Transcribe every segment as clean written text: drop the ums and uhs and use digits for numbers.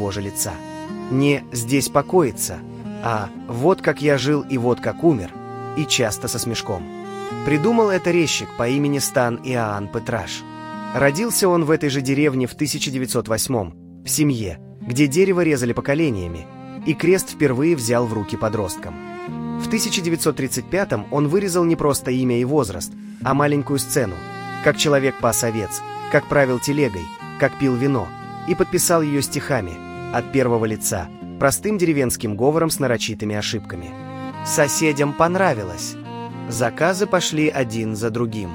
его же лица. Не «здесь покоится», а «вот как я жил и вот как умер», и часто со смешком. Придумал это резчик по имени Стан Иоанн Петраш. Родился он в этой же деревне в 1908-м, в семье, где дерево резали поколениями, и крест впервые взял в руки подростком. В 1935-м он вырезал не просто имя и возраст, а маленькую сцену, как человек пас овец, как правил телегой, как пил вино, и подписал ее стихами, от первого лица, простым деревенским говором с нарочитыми ошибками. Соседям понравилось. Заказы пошли один за другим.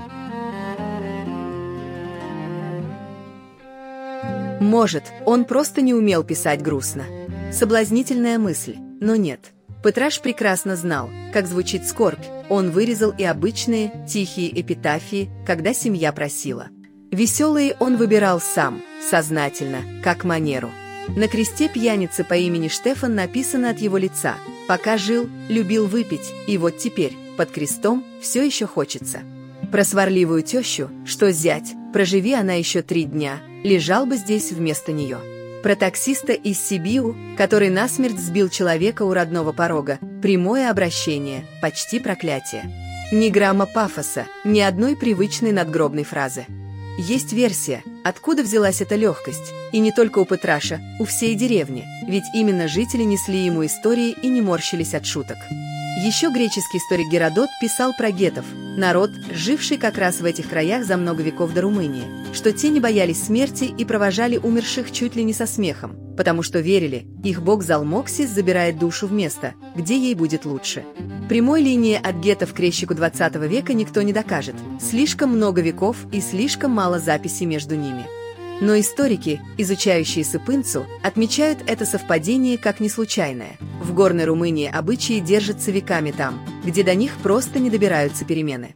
Может, он просто не умел писать грустно. Соблазнительная мысль, но нет. Петраш прекрасно знал, как звучит скорбь. Он вырезал и обычные, тихие эпитафии, когда семья просила. Веселые он выбирал сам, сознательно, как манеру. На кресте пьяницы по имени Штефан написано от его лица: «Пока жил, любил выпить, и вот теперь, под крестом, все еще хочется». Про сварливую тещу, что зять, проживи она еще 3 дня, лежал бы здесь вместо нее. Про таксиста из Сибиу, который насмерть сбил человека у родного порога, прямое обращение, почти проклятие. Ни грамма пафоса, ни одной привычной надгробной фразы. Есть версия, откуда взялась эта легкость, и не только у Петраша, у всей деревни, ведь именно жители несли ему истории и не морщились от шуток. Еще греческий историк Геродот писал про гетов, народ, живший как раз в этих краях за много веков до Румынии, что те не боялись смерти и провожали умерших чуть ли не со смехом, потому что верили, их бог Залмоксис забирает душу в место, где ей будет лучше. Прямой линии от гетов к крещику 20 века никто не докажет, слишком много веков и слишком мало записей между ними. Но историки, изучающие Сыпынцу, отмечают это совпадение как неслучайное. В горной Румынии обычаи держатся веками там, где до них просто не добираются перемены.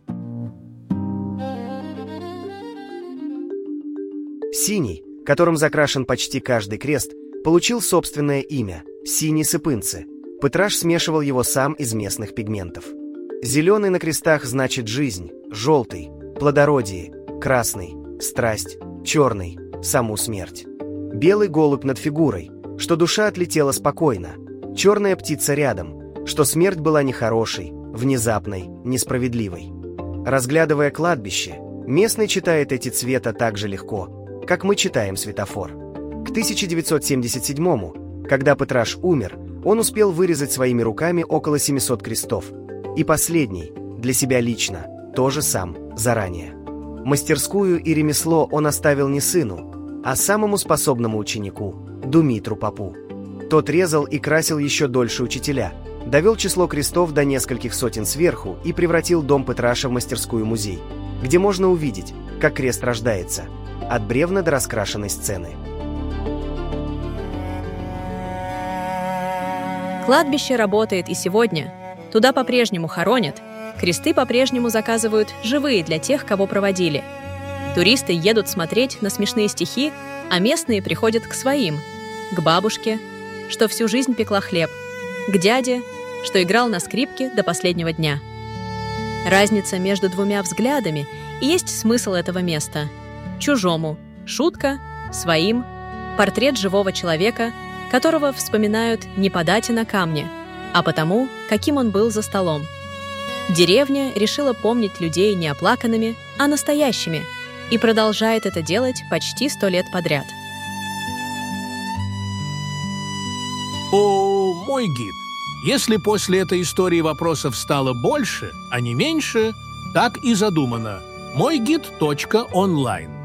Синий, которым закрашен почти каждый крест, получил собственное имя – синий Сыпынцы. Петраш смешивал его сам из местных пигментов. Зеленый на крестах значит жизнь, желтый – плодородие, красный – страсть, черный – саму смерть. Белый голубь над фигурой, что душа отлетела спокойно, черная птица рядом, что смерть была нехорошей, внезапной, несправедливой. Разглядывая кладбище, местный читает эти цвета так же легко, как мы читаем светофор. К 1977-му, когда Петраш умер, он успел вырезать своими руками около 700 крестов. И последний, для себя лично, тоже сам, заранее. Мастерскую и ремесло он оставил не сыну, а самому способному ученику, Думитру Попу. Тот резал и красил еще дольше учителя, довел число крестов до нескольких сотен сверху и превратил дом Петраша в мастерскую-музей, где можно увидеть, как крест рождается, от бревна до раскрашенной сцены. Кладбище работает и сегодня. Туда по-прежнему хоронят. Кресты по-прежнему заказывают живые для тех, кого проводили. Туристы едут смотреть на смешные стихи, а местные приходят к своим. К бабушке, что всю жизнь пекла хлеб. К дяде, что играл на скрипке до последнего дня. Разница между двумя взглядами и есть смысл этого места. Чужому – шутка, своим – портрет живого человека, которого вспоминают не по дате на камне, а потому, каким он был за столом. Деревня решила помнить людей не оплаканными, а настоящими, и продолжает это делать почти 100 лет подряд. О, мой гид, если после этой истории вопросов стало больше, а не меньше, так и задумано. Мойгид.онлайн